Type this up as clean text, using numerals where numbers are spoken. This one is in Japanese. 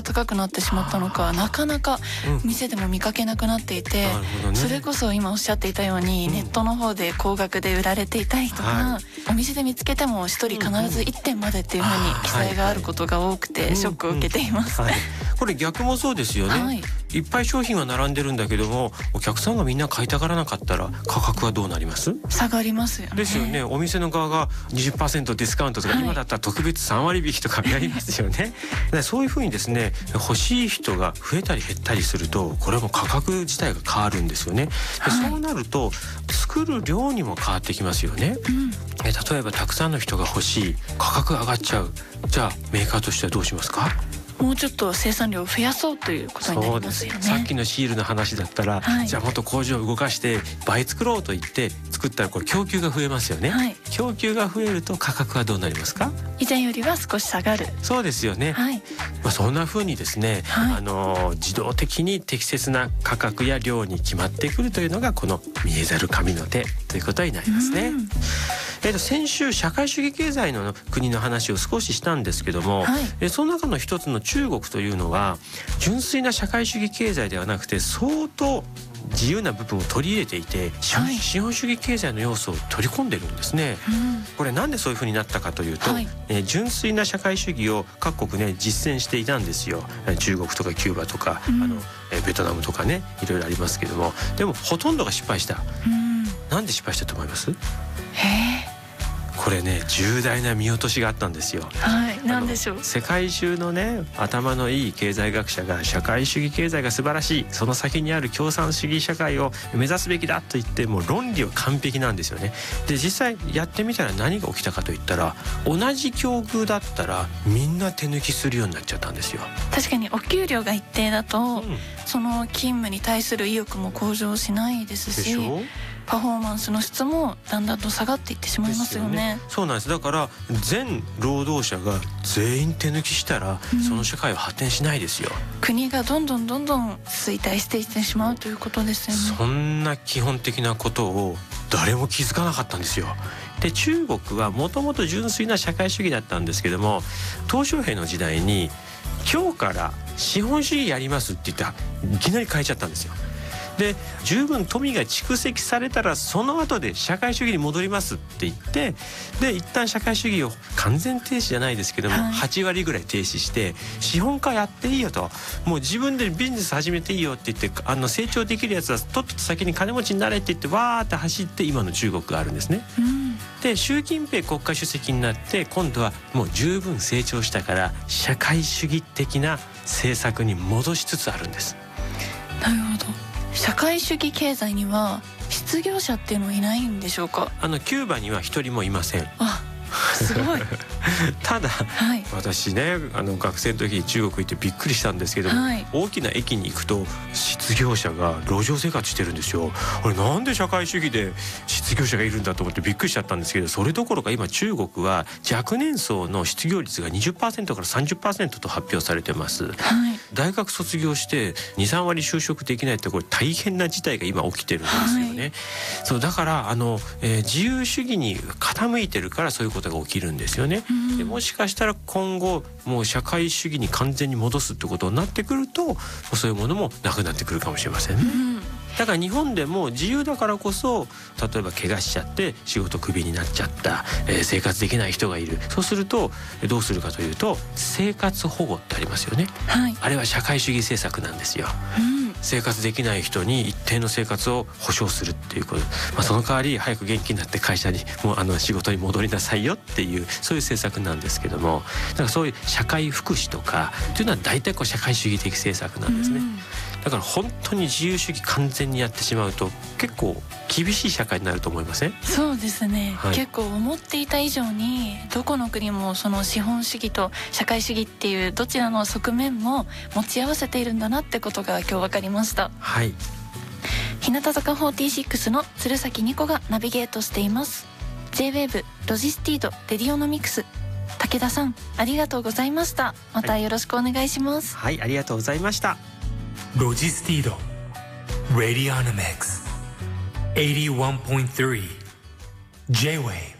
高くなってしまったのか、なかなか店でも見かけなくなっていて、それこそ今おっしゃっていたように、ネットの方で高額で売られていたりとか、お店で見つけても1人必ず1点までっていうふうに記載があることが多くて、ショックを受けています。 これ逆もそうですよね、いっぱい商品は並んでるんだけども、お客さんがみんな買いたがらなかったら価格はどうなります？ 下がりますよね。 ですよね。お店の側が 20% ディスカウントとか、今だったら特別3割引きとかやりますよね。そういうふうにですね、欲しい人が増えたり減ったりすると、これはもう価格自体が変わるんですよね。でそうなると作る量にも変わってきますよね。例えばたくさんの人が欲しい、価格が上がっちゃう。じゃあメーカーとしてはどうしますか？ もうちょっと生産量を増やそうということになりますよね。 さっきのシールの話だったら、じゃあもっと工場を動かして倍作ろうと言って作ったら、これ供給が増えますよね。供給が増えると価格はどうなりますか？ 以前よりは少し下がる。そうですよね。そんな風にですね、自動的に適切な価格や量に決まってくるというのが、この見えざる神の手ということになりますね。先週社会主義経済の国の話を少ししたんですけども、その中の一つの中国というのは、純粋な社会主義経済ではなくて、相当自由な部分を取り入れていて、資本主義経済の要素を取り込んでるんですね。これなんでそういう風になったかというと、純粋な社会主義を各国ね実践していたんですよ。中国とかキューバとか、ベトナムとかね、いろいろありますけども、でもほとんどが失敗した。なんで失敗したと思います？これね、重大な見落としがあったんですよ。 何でしょう？ 世界中のね、頭のいい経済学者が、社会主義経済が素晴らしい、その先にある共産主義社会を目指すべきだと言って、もう論理は完璧なんですよね。で実際やってみたら何が起きたかといったら、同じ境遇だったらみんな手抜きするようになっちゃったんですよ。 確かにお給料が一定だと、その勤務に対する意欲も向上しないですし、パフォーマンスの質もだんだんと下がっていってしまいますよね。 そうなんです。だから全労働者が全員手抜きしたら、その社会は発展しないですよ。 国がどんどん衰退していってしまうということですよね。 そんな基本的なことを誰も気づかなかったんですよ。で中国はもともと純粋な社会主義だったんですけども、鄧小平の時代に今日から資本主義やりますって言ったら、いきなり変えちゃったんですよ。で十分富が蓄積されたら、その後で社会主義に戻りますって言って、で一旦社会主義を完全停止じゃないですけども、8割ぐらい停止して、資本家やっていいよと、もう自分でビジネス始めていいよって言って、成長できるやつはとっとと先に金持ちになれって言って、わーって走って、今の中国があるんですね。で習近平国家主席になって、今度はもう十分成長したから、社会主義的な政策に戻しつつあるんです。 なるほど。社会主義経済には失業者っていうのはいないんでしょうか？ キューバには一人もいません。 すごい。 ただ、私ね、学生の時に中国行ってびっくりしたんですけども、大きな駅に行くと失業者が路上生活してるんですよ。これなんで社会主義で失業者がいるんだと思ってびっくりしちゃったんですけど、それどころか今中国は若年層の失業率が 20% から 30% と発表されてます。大学卒業して 2,3 割就職できないって、これ大変な事態が今起きてるんですよね。そうだから自由主義に傾いてるから、そういうことが起きるんですよね。でもしかしたら今後もう社会主義に完全に戻すってことになってくると、そういうものもなくなってくるかもしれませんね。だから日本でも自由だからこそ、例えば怪我しちゃって仕事クビになっちゃった、生活できない人がいる。そうするとどうするかというと、生活保護ってありますよね。あれは社会主義政策なんですよ。生活できない人に一定の生活を保障するっていうこと、その代わり早く元気になって会社に仕事に戻りなさいよっていう、そういう政策なんですけども、だからそういう社会福祉とかというのは大体社会主義的政策なんですね。だから本当に自由主義完全にやってしまうと、結構厳しい社会になると思いません？ そうですね、結構思っていた以上に、どこの国もその資本主義と社会主義っていうどちらの側面も持ち合わせているんだなってことが今日分かりました。日向坂46の鶴崎ニコがナビゲートしています。 J-WAVE ロジスティードレディオノミクス、武田さんありがとうございました。またよろしくお願いします。 ありがとうございました。 ロジスティードレディオノミクス 81.3 J-WAVE